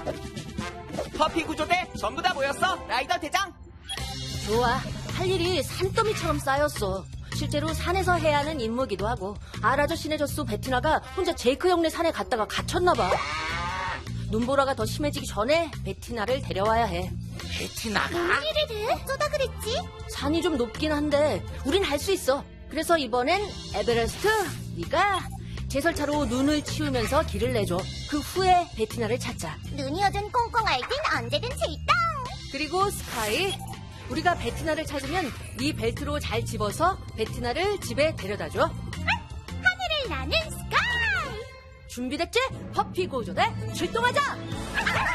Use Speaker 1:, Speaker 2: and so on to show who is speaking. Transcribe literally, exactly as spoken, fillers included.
Speaker 1: 퍼피 구조대 전부 다 모였어, 라이더 대장.
Speaker 2: 좋아. 할 일이 산더미처럼 쌓였어. 실제로 산에서 해야 하는 임무기도 하고 아라저씨네 젖소 베티나가 혼자 제이크 형네 산에 갔다가 갇혔나 봐. 눈보라가 더 심해지기 전에 베티나를 데려와야 해.
Speaker 3: 베티나가?
Speaker 4: 우리를 어쩌다 그랬지?
Speaker 2: 산이 좀 높긴 한데 우린 할 수 있어. 그래서 이번엔 에베레스트, 네가 제설차로 눈을 치우면서 길을 내줘. 그 후에 베티나를 찾자.
Speaker 4: 눈이 어두운 꽁꽁할 땐 언제든 출동.
Speaker 2: 그리고 스카이, 우리가 베티나를 찾으면 네 벨트로 잘 집어서 베티나를 집에 데려다줘.
Speaker 4: 하늘을 나는 스카이.
Speaker 2: 준비됐지? 퍼피 구조대 출동하자!